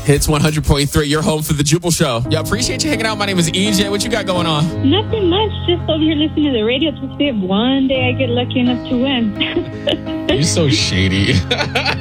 Hits 100.3, your home for the Jubal Show. Yeah, appreciate you hanging out. My name is EJ. What you got going on? Nothing much. Just over here listening to the radio to see if one day I get lucky enough to win. You're so shady.